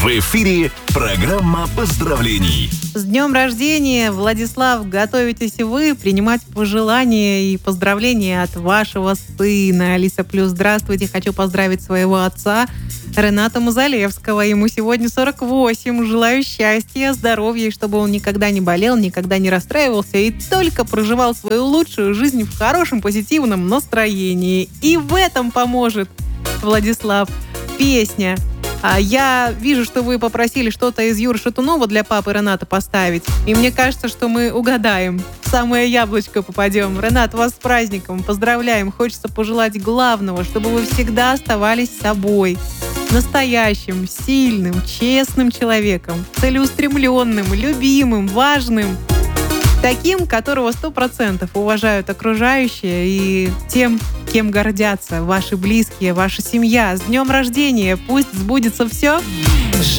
В эфире программа поздравлений. С днем рождения, Владислав! Готовитесь вы принимать пожелания и поздравления от вашего сына. Алиса Плюс, здравствуйте! Хочу поздравить своего отца Рената Мазалевского. Ему сегодня 48. Желаю счастья, здоровья, и чтобы он никогда не болел, никогда не расстраивался и только проживал свою лучшую жизнь в хорошем, позитивном настроении. И в этом поможет, Владислав, песня. Я вижу, что вы попросили что-то из Юры Шатунова для папы Рената поставить. И мне кажется, что мы угадаем. В самое яблочко попадем. Ренат, вас с праздником. Поздравляем. Хочется пожелать главного, чтобы вы всегда оставались собой. Настоящим, сильным, честным человеком. Целеустремленным, любимым, важным. Таким, которого 100% уважают окружающие и тем, кем гордятся ваши близкие, ваша семья. С днем рождения! Пусть сбудется все.